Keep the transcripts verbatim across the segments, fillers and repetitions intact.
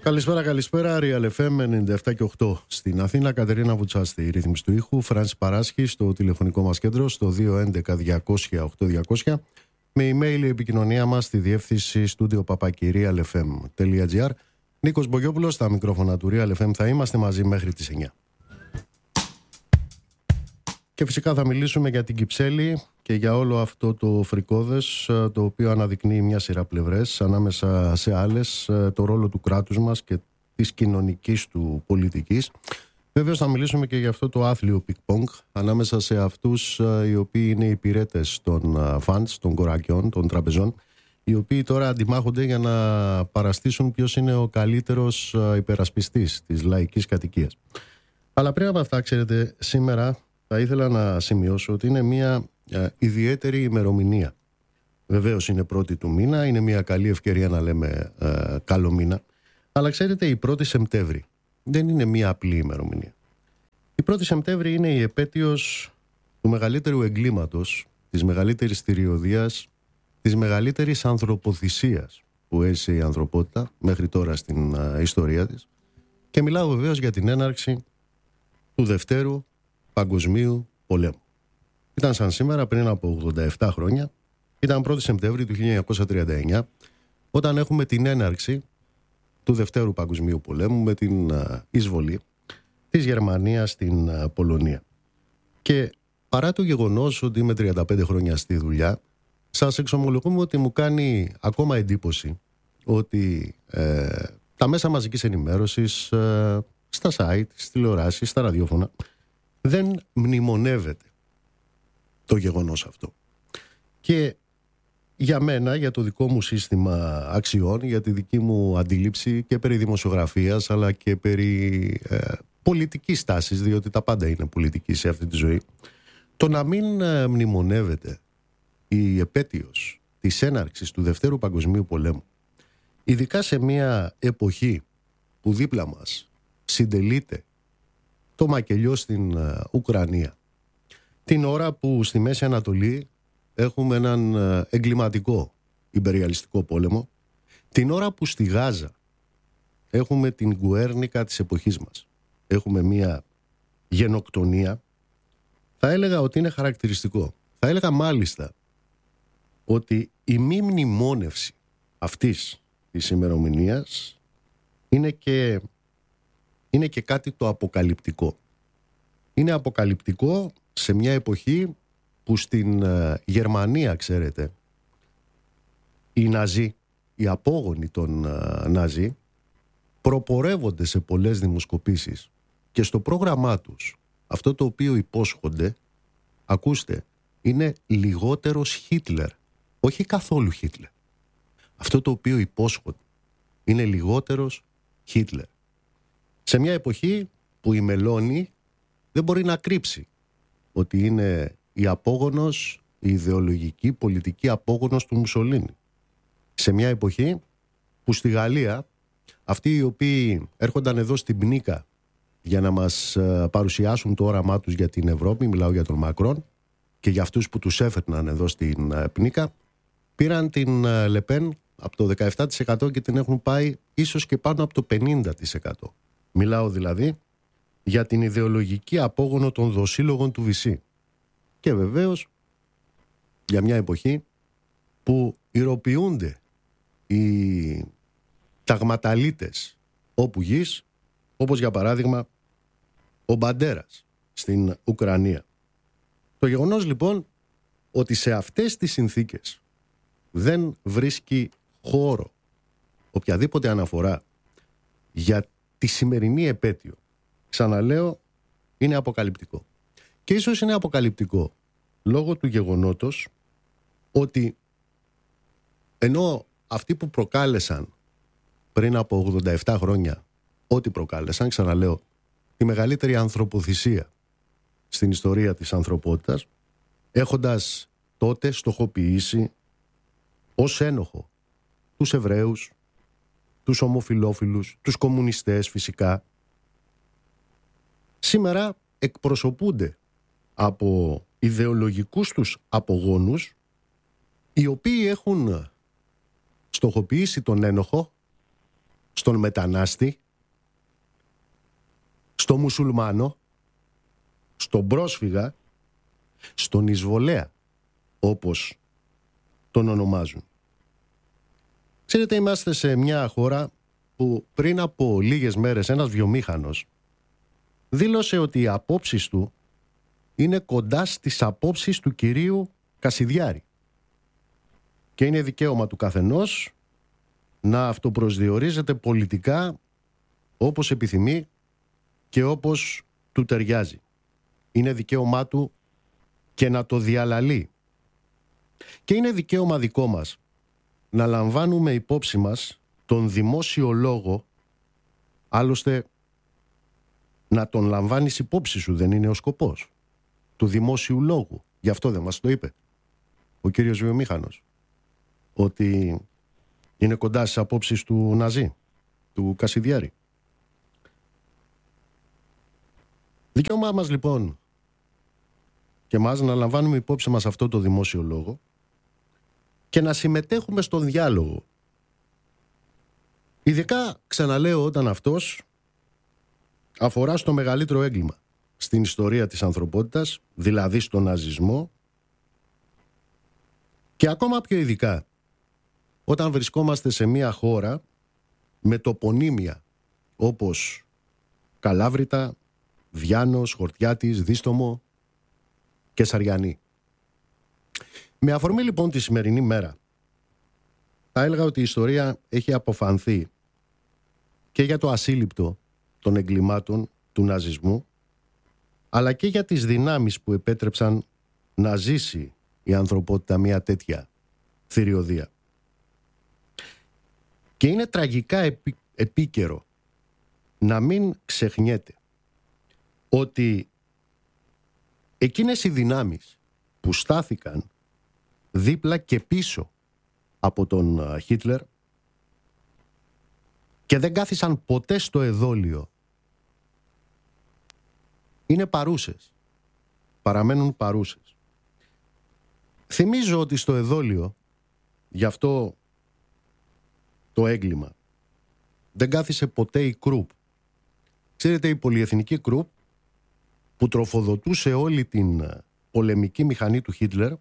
Καλησπέρα, καλησπέρα. Real εφ εμ ενενήντα επτά και οκτώ στην Αθήνα. Κατερίνα Βουτσά στη ρύθμιση του ήχου. Φράνση Παράσχη στο τηλεφωνικό μας κέντρο στο δύο έντεκα διακόσια οκτώ διακόσια. Με email η επικοινωνία μας στη διεύθυνση στούντιο παπάκι real εφ εμ τελεία τζι άρ. Νίκος Μπογιόπουλος στα μικρόφωνα του Real εφ εμ. Θα είμαστε μαζί μέχρι τις εννιά. Και φυσικά θα μιλήσουμε για την Κυψέλη και για όλο αυτό το φρικόδες, το οποίο αναδεικνύει μια σειρά πλευρές ανάμεσα σε άλλες, το ρόλο του κράτους μας και της κοινωνικής του πολιτικής. Βέβαια θα μιλήσουμε και για αυτό το άθλιο πικ-πονγκ ανάμεσα σε αυτούς οι οποίοι είναι υπηρέτες των funds, των κορακιών, των τραπεζών, οι οποίοι τώρα αντιμάχονται για να παραστήσουν ποιος είναι ο καλύτερος υπερασπιστής της λαϊκής κατοικίας. Αλλά πριν από αυτά, ξέρετε, σήμερα θα ήθελα να σημειώσω ότι είναι μια ε, ιδιαίτερη ημερομηνία. Βεβαίως είναι πρώτη του μήνα, είναι μια καλή ευκαιρία να λέμε ε, καλό μήνα. Αλλά ξέρετε, η πρώτη Σεπτέμβρη δεν είναι μια απλή ημερομηνία. Η πρώτη Σεπτέμβρη είναι η επέτειος του μεγαλύτερου εγκλήματος, της μεγαλύτερης θηριωδίας, της μεγαλύτερης ανθρωποθυσίας που έζησε η ανθρωπότητα μέχρι τώρα στην ε, ιστορία της. Και μιλάω βεβαίως για την έναρξη του Δευτέρου Παγκοσμίου Πολέμου. Ήταν σαν σήμερα πριν από ογδόντα επτά χρόνια, ήταν πρώτη Σεπτέμβρη του χίλια εννιακόσια τριάντα εννιά, όταν έχουμε την έναρξη του Δευτέρου Παγκοσμίου Πολέμου με την εισβολή της Γερμανίας στην Πολωνία. Και παρά το γεγονός ότι είμαι τριάντα πέντε χρόνια στη δουλειά, σας εξομολογούμε ότι μου κάνει ακόμα εντύπωση ότι ε, τα μέσα μαζικής ενημέρωσης, ε, στα site, στις τηλεοράσεις, στα ραδιόφωνα, δεν μνημονεύεται το γεγονός αυτό. Και για μένα, για το δικό μου σύστημα αξιών, για τη δική μου αντίληψη και περί δημοσιογραφίας αλλά και περί ε, πολιτικής τάσης, διότι τα πάντα είναι πολιτική σε αυτή τη ζωή, το να μην ε, μνημονεύεται η επέτειος της έναρξης του Δευτέρου Παγκοσμίου Πολέμου, ειδικά σε μια εποχή που δίπλα μας συντελείται το μακελιό στην uh, Ουκρανία, την ώρα που στη Μέση Ανατολή έχουμε έναν uh, εγκληματικό ιμπεριαλιστικό πόλεμο, την ώρα που στη Γάζα έχουμε την Γκουέρνικα της εποχής μας, έχουμε μια γενοκτονία, θα έλεγα ότι είναι χαρακτηριστικό. Θα έλεγα μάλιστα ότι η μη μνημόνευση αυτής της ημερομηνίας είναι και είναι και κάτι το αποκαλυπτικό. Είναι αποκαλυπτικό σε μια εποχή που στην ε, Γερμανία, ξέρετε, οι Ναζί, οι απόγονοι των ε, Ναζί, προπορεύονται σε πολλές δημοσκοπήσεις και στο πρόγραμμά τους αυτό το οποίο υπόσχονται, ακούστε, είναι λιγότερος Χίτλερ, όχι καθόλου Χίτλερ. Αυτό το οποίο υπόσχονται είναι λιγότερος Χίτλερ. Σε μια εποχή που η Μελώνη δεν μπορεί να κρύψει ότι είναι η απόγονος, η ιδεολογική, πολιτική απόγονος του Μουσολίνη. Σε μια εποχή που στη Γαλλία αυτοί οι οποίοι έρχονταν εδώ στην Πνίκα για να μας παρουσιάσουν το όραμά τους για την Ευρώπη, μιλάω για τον Μακρόν και για αυτούς που τους έφερναν εδώ στην Πνίκα, πήραν την Λεπέν από το δεκαεπτά τοις εκατό και την έχουν πάει ίσως και πάνω από το πενήντα τοις εκατό. Μιλάω δηλαδή για την ιδεολογική απόγονο των δοσύλλογων του Βυσσή. Και βεβαίως για μια εποχή που ηρωποιούνται οι ταγματαλίτες όπου γης, όπως για παράδειγμα ο Μπαντέρας στην Ουκρανία. Το γεγονός λοιπόν ότι σε αυτές τις συνθήκες δεν βρίσκει χώρο οποιαδήποτε αναφορά για τη σημερινή επέτειο, ξαναλέω, είναι αποκαλυπτικό. Και ίσως είναι αποκαλυπτικό λόγω του γεγονότος ότι ενώ αυτοί που προκάλεσαν πριν από ογδόντα επτά χρόνια ό,τι προκάλεσαν, ξαναλέω, τη μεγαλύτερη ανθρωποθυσία στην ιστορία της ανθρωπότητας, έχοντας τότε στοχοποιήσει ως ένοχο τους Εβραίους, τους ομοφυλόφιλους, τους κομμουνιστές φυσικά, σήμερα εκπροσωπούνται από ιδεολογικούς τους απογόνους, οι οποίοι έχουν στοχοποιήσει τον ένοχο στον μετανάστη, στο μουσουλμάνο, στον πρόσφυγα, στον εισβολέα, όπως τον ονομάζουν. Ξέρετε, είμαστε σε μια χώρα που πριν από λίγες μέρες ένας βιομήχανος δήλωσε ότι οι απόψεις του είναι κοντά στις απόψεις του κυρίου Κασιδιάρη. Και είναι δικαίωμα του καθενός να αυτοπροσδιορίζεται πολιτικά όπως επιθυμεί και όπως του ταιριάζει. Είναι δικαίωμά του και να το διαλαλεί. Και είναι δικαίωμα δικό μας να λαμβάνουμε υπόψη μας τον δημόσιο λόγο, άλλωστε να τον λαμβάνεις υπόψη σου δεν είναι ο σκοπός του δημόσιου λόγου. Γι' αυτό δεν μας το είπε ο κύριος βιομήχανος, ότι είναι κοντά στις απόψεις του Ναζί, του Κασιδιάρη. Δικαίωμά μας λοιπόν και μας να λαμβάνουμε υπόψη μας αυτό το δημόσιο λόγο και να συμμετέχουμε στον διάλογο. Ειδικά, ξαναλέω, όταν αυτός αφορά στο μεγαλύτερο έγκλημα στην ιστορία της ανθρωπότητας, δηλαδή στον ναζισμό, και ακόμα πιο ειδικά όταν βρισκόμαστε σε μια χώρα με τοπονύμια όπως Καλάβρητα, Βιάνος, Χορτιάτης, Δίστομο και Σαριανή. Με αφορμή λοιπόν τη σημερινή μέρα, θα έλεγα ότι η ιστορία έχει αποφανθεί και για το ασύλληπτο των εγκλημάτων του ναζισμού, αλλά και για τις δυνάμεις που επέτρεψαν να ζήσει η ανθρωπότητα μια τέτοια θηριωδία. Και είναι τραγικά επί, επίκαιρο να μην ξεχνιέται ότι εκείνες οι δυνάμεις που στάθηκαν δίπλα και πίσω από τον Χίτλερ και δεν κάθισαν ποτέ στο εδόλιο, είναι παρούσες, παραμένουν παρούσες. Θυμίζω ότι στο εδόλιο, γι' αυτό το έγκλημα, δεν κάθισε ποτέ η Κρουπ. Ξέρετε, η πολυεθνική Κρουπ που τροφοδοτούσε όλη την πολεμική μηχανή του Χίτλερ,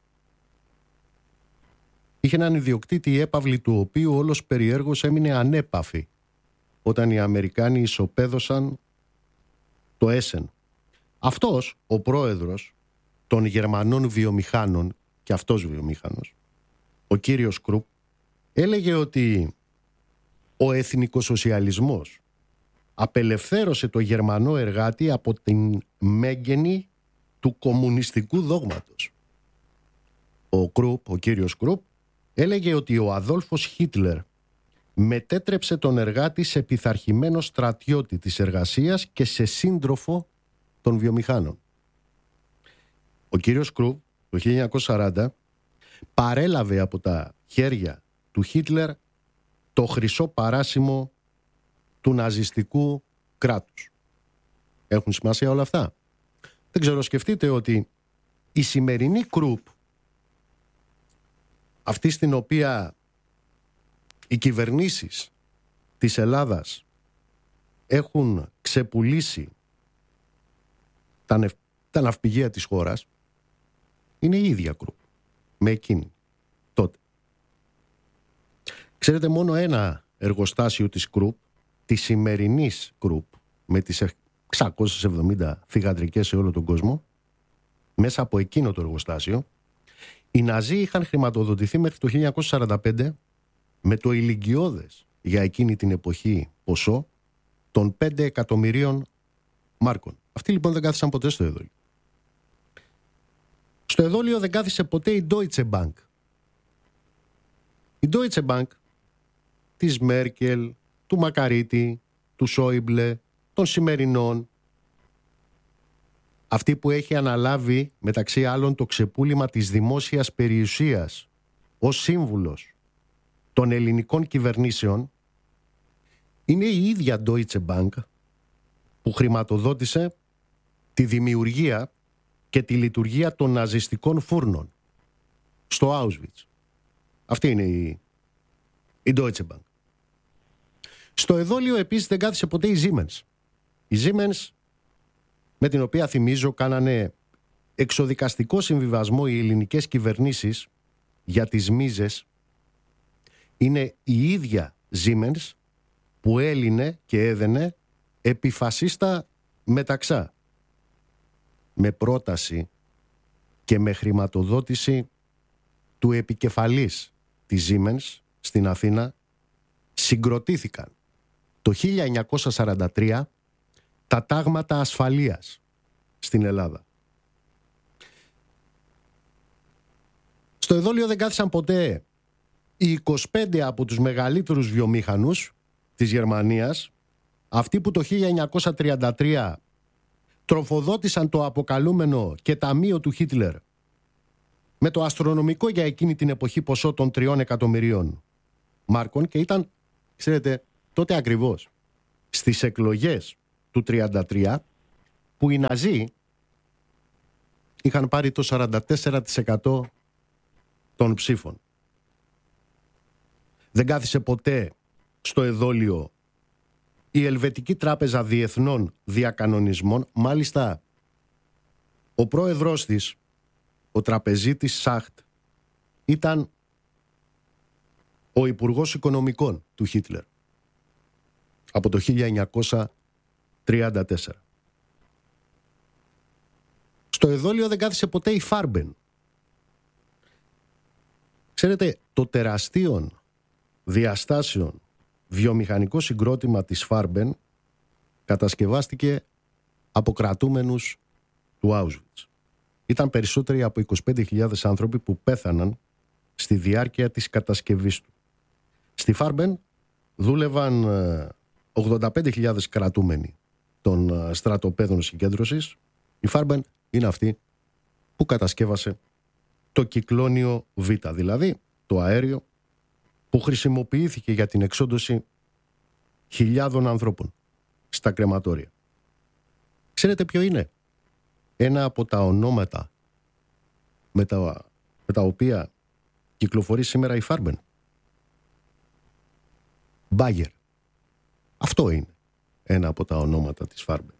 είχε έναν ιδιοκτήτη, η έπαυλη του οποίου όλος περιέργως έμεινε ανέπαφη όταν οι Αμερικάνοι ισοπαίδωσαν το Έσεν. Αυτός, ο πρόεδρος των Γερμανών βιομηχάνων, και αυτός βιομηχάνος, ο κύριος Κρουπ, έλεγε ότι ο εθνικοσοσιαλισμός απελευθέρωσε το Γερμανό εργάτη από την μέγενη του κομμουνιστικού δόγματος. Ο Κρουπ, ο κύριος Κρουπ, έλεγε ότι ο Αδόλφος Χίτλερ μετέτρεψε τον εργάτη σε πειθαρχημένο στρατιώτη της εργασίας και σε σύντροφο των βιομηχάνων. Ο κύριος Κρουπ το χίλια εννιακόσια σαράντα παρέλαβε από τα χέρια του Χίτλερ το χρυσό παράσημο του ναζιστικού κράτους. Έχουν σημασία όλα αυτά? Δεν ξέρω, σκεφτείτε ότι η σημερινή Κρουπ, αυτή στην οποία οι κυβερνήσεις της Ελλάδας έχουν ξεπουλήσει τα, νευ... τα ναυπηγεία της χώρας, είναι η ίδια Κρουπ με εκείνη τότε. Ξέρετε, μόνο ένα εργοστάσιο της Κρουπ, της σημερινής Κρουπ, με τις εξακόσιες εβδομήντα θυγατρικές σε όλο τον κόσμο, μέσα από εκείνο το εργοστάσιο, οι Ναζί είχαν χρηματοδοτηθεί μέχρι το χίλια εννιακόσια σαράντα πέντε με το ηλικιώδες για εκείνη την εποχή ποσό των πέντε εκατομμυρίων μάρκων. Αυτοί λοιπόν δεν κάθισαν ποτέ στο εδόλιο. Στο εδόλιο δεν κάθισε ποτέ η Deutsche Bank. Η Deutsche Bank της Μέρκελ, του Μακαρίτη, του Σόιμπλε, των σημερινών, αυτή που έχει αναλάβει μεταξύ άλλων το ξεπούλημα της δημόσιας περιουσίας ως σύμβουλος των ελληνικών κυβερνήσεων, είναι η ίδια Deutsche Bank που χρηματοδότησε τη δημιουργία και τη λειτουργία των ναζιστικών φούρνων στο Auschwitz. Αυτή είναι η, η Deutsche Bank. Στο εδόλιο επίσης δεν κάθισε ποτέ η Siemens. Η Siemens, με την οποία θυμίζω κάνανε εξοδικαστικό συμβιβασμό οι ελληνικές κυβερνήσεις για τις μίζες, είναι η ίδια Siemens που έλυνε και έδαινε επιφασίστα μεταξά, με πρόταση και με χρηματοδότηση του επικεφαλής της Siemens στην Αθήνα. Συγκροτήθηκαν το χίλια εννιακόσια σαράντα τρία τα τάγματα ασφαλείας στην Ελλάδα. Στο εδόλιο δεν κάθισαν ποτέ οι είκοσι πέντε από τους μεγαλύτερους βιομήχανους της Γερμανίας, αυτοί που το χίλια εννιακόσια τριάντα τρία τροφοδότησαν το αποκαλούμενο και ταμείο του Χίτλερ με το αστρονομικό για εκείνη την εποχή ποσό των τριών εκατομμυρίων μάρκων, και ήταν, ξέρετε, τότε ακριβώς στις εκλογές του τριάντα τρία που οι Ναζί είχαν πάρει το σαράντα τέσσερα τοις εκατό των ψήφων. Δεν κάθισε ποτέ στο εδόλιο η Ελβετική Τράπεζα Διεθνών Διακανονισμών. Μάλιστα, ο πρόεδρος της, ο τραπεζίτης Σάχτ, ήταν ο Υπουργός Οικονομικών του Χίτλερ από το χίλια εννιακόσια τριάντα τέσσερα. Στο εδόλιο δεν κάθισε ποτέ η Φάρμπεν. Ξέρετε, το τεραστίον διαστάσεων βιομηχανικό συγκρότημα της Φάρμπεν κατασκευάστηκε από κρατούμενους του Auschwitz. Ήταν περισσότεροι από είκοσι πέντε χιλιάδες άνθρωποι που πέθαναν στη διάρκεια της κατασκευής του. Στη Φάρμπεν δούλευαν ογδόντα πέντε χιλιάδες κρατούμενοι των στρατοπέδων συγκέντρωσης. Η Φάρμπεν είναι αυτή που κατασκεύασε το κυκλώνιο Β, δηλαδή το αέριο που χρησιμοποιήθηκε για την εξόντωση χιλιάδων ανθρώπων στα κρεματόρια. Ξέρετε ποιο είναι ένα από τα ονόματα με τα, με τα οποία κυκλοφορεί σήμερα η Φάρμπεν? Μπάγερ. Αυτό είναι ένα από τα ονόματα της Φάρμπεν.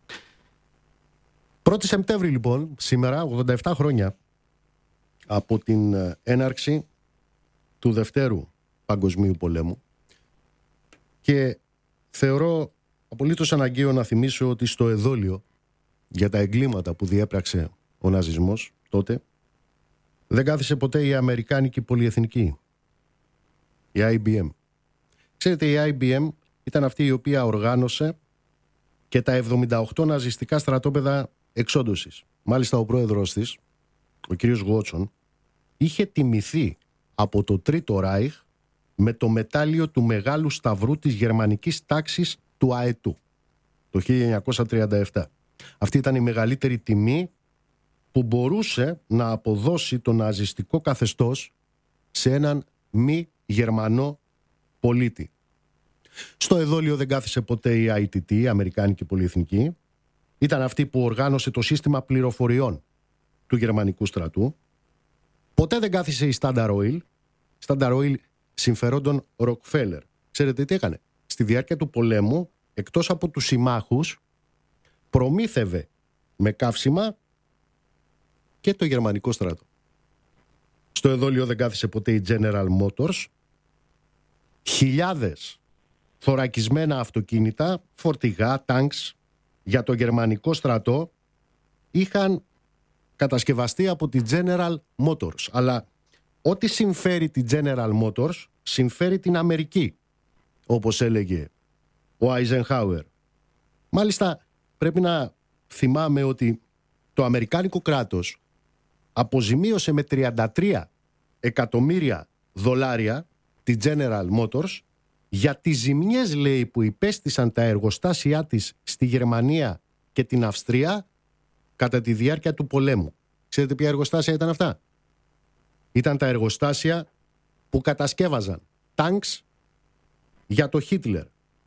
πρώτη Σεπτέμβρη λοιπόν, σήμερα, ογδόντα επτά χρόνια από την έναρξη του Δευτέρου Παγκοσμίου Πολέμου, και θεωρώ απολύτως αναγκαίο να θυμίσω ότι στο εδόλιο για τα εγκλήματα που διέπραξε ο ναζισμός τότε δεν κάθισε ποτέ η Αμερικάνικη πολυεθνική, η άι μπι εμ. Ξέρετε, η άι μπι εμ ήταν αυτή η οποία οργάνωσε και τα εβδομήντα οκτώ ναζιστικά στρατόπεδα εξόντωσης. Μάλιστα ο πρόεδρος της, ο κύριος Γότσον, είχε τιμηθεί από το Τρίτο Ράιχ με το μετάλλιο του Μεγάλου Σταυρού της γερμανικής τάξης του Αετού το χίλια εννιακόσια τριάντα επτά. Αυτή ήταν η μεγαλύτερη τιμή που μπορούσε να αποδώσει το ναζιστικό καθεστώς σε έναν μη Γερμανό πολίτη. Στο εδόλιο δεν κάθισε ποτέ η άι τι τι, η Αμερικάνικη Πολυεθνική. Ήταν αυτή που οργάνωσε το σύστημα πληροφοριών του γερμανικού στρατού. Ποτέ δεν κάθισε η Standard Oil. Standard Oil συμφερόντων Rockefeller. Ξέρετε τι έκανε? Στη διάρκεια του πολέμου, εκτός από τους συμμάχους, προμήθευε με καύσιμα και το γερμανικό στρατό. Στο εδόλιο δεν κάθισε ποτέ η General Motors. Χιλιάδες θωρακισμένα αυτοκίνητα, φορτηγά, τάγκς για το γερμανικό στρατό είχαν κατασκευαστεί από τη General Motors. Αλλά ό,τι συμφέρει τη General Motors συμφέρει την Αμερική, όπως έλεγε ο Άιζενχάουερ. Μάλιστα πρέπει να θυμάμαι ότι το αμερικάνικο κράτος αποζημίωσε με τριάντα τρία εκατομμύρια δολάρια τη General Motors για τις ζημιές, λέει, που υπέστησαν τα εργοστάσια της στη Γερμανία και την Αυστρία κατά τη διάρκεια του πολέμου. Ξέρετε ποια εργοστάσια ήταν αυτά? Ήταν τα εργοστάσια που κατασκεύαζαν τάγκς για το Χίτλερ.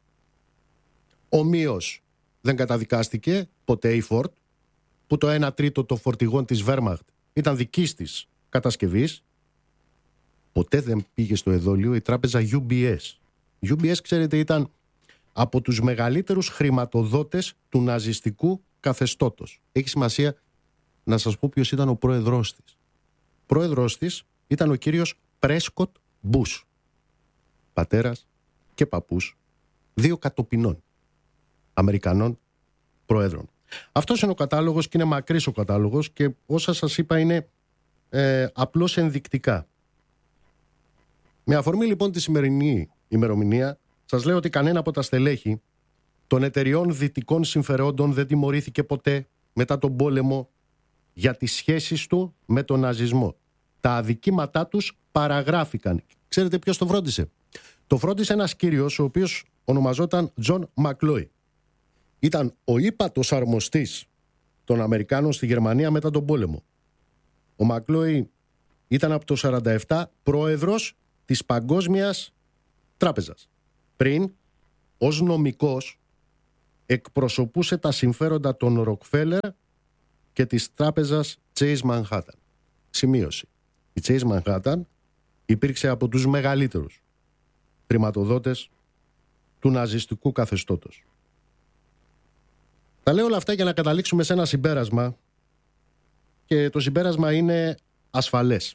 Ομοίως δεν καταδικάστηκε ποτέ η Ford, που το ένα τρίτο των φορτηγών της Wehrmacht ήταν δικής της κατασκευής. Ποτέ δεν πήγε στο εδόλιο η τράπεζα γιου μπι ες. γιου μπι ες, ξέρετε, ήταν από τους μεγαλύτερους χρηματοδότες του ναζιστικού καθεστώτος. Έχει σημασία να σας πω ποιος ήταν ο πρόεδρός της. Πρόεδρος της ήταν ο κύριος Πρέσκοτ Μπους, πατέρας και παππούς δύο κατοπινών Αμερικανών πρόεδρων. Αυτός είναι ο κατάλογος και είναι μακρύς ο κατάλογος και όσα σας είπα είναι ε, απλώς ενδεικτικά. Με αφορμή λοιπόν τη σημερινή ημερομηνία, σας λέω ότι κανένα από τα στελέχη των εταιριών δυτικών συμφερόντων δεν τιμωρήθηκε ποτέ μετά τον πόλεμο για τις σχέσεις του με τον ναζισμό. Τα αδικήματά τους παραγράφηκαν. Ξέρετε ποιος το φρόντισε? Το φρόντισε ένας κύριος ο οποίος ονομαζόταν Τζον Μακλόι. Ήταν ο ύπατος αρμοστής των Αμερικάνων στη Γερμανία μετά τον πόλεμο. Ο Μακλόι ήταν από το σαράντα επτά πρόεδρος της Παγκόσμιας Τράπεζας. Πριν, ως νομικός, εκπροσωπούσε τα συμφέροντα των Ροκφέλερ και της τράπεζας Chase Manhattan. Σημείωση. Η Chase Manhattan υπήρξε από τους μεγαλύτερους χρηματοδότες του ναζιστικού καθεστώτος. Τα λέω όλα αυτά για να καταλήξουμε σε ένα συμπέρασμα και το συμπέρασμα είναι ασφαλές.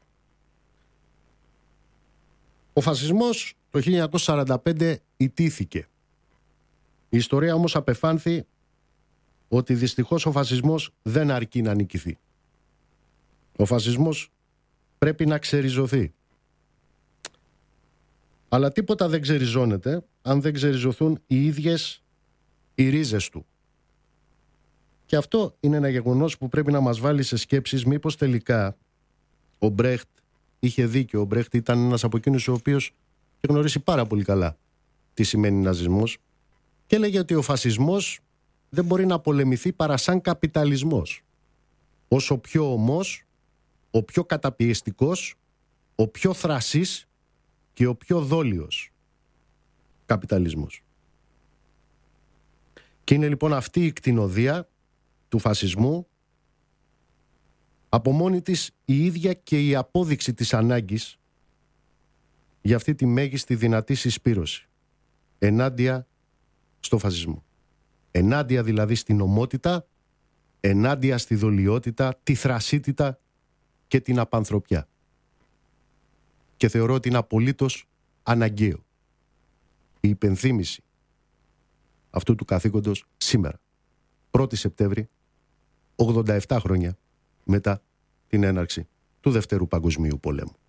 Ο φασισμός το χίλια εννιακόσια σαράντα πέντε ιτήθηκε. Η ιστορία όμως απεφάνθη ότι δυστυχώς ο φασισμός δεν αρκεί να νικηθεί. Ο φασισμός πρέπει να ξεριζωθεί. Αλλά τίποτα δεν ξεριζώνεται αν δεν ξεριζωθούν οι ίδιες οι ρίζες του. Και αυτό είναι ένα γεγονός που πρέπει να μας βάλει σε σκέψεις μήπως τελικά ο Μπρέχτ είχε δίκιο. Ο Μπρέχτ ήταν ένας από εκείνους ο οποίος είχε γνωρίσει πάρα πολύ καλά τι σημαίνει ναζισμός και έλεγε ότι ο φασισμός δεν μπορεί να πολεμηθεί παρά σαν καπιταλισμός. Όσο πιο ομός, ο πιο καταπιεστικός, ο πιο θρασής και ο πιο δόλιος καπιταλισμός. Και είναι λοιπόν αυτή η κτηνοδία του φασισμού από μόνη της η ίδια και η απόδειξη της ανάγκης για αυτή τη μέγιστη δυνατή συσπήρωση ενάντια στο φασισμό. Ενάντια δηλαδή στην ομότητα, ενάντια στη δολιότητα, τη θρασίτητα και την απανθρωπιά. Και θεωρώ ότι είναι απολύτως αναγκαίο η υπενθύμηση αυτού του καθήκοντος σήμερα, πρώτη Σεπτέμβρη, ογδόντα επτά χρόνια μετά την έναρξη του Δευτέρου Παγκοσμίου Πολέμου.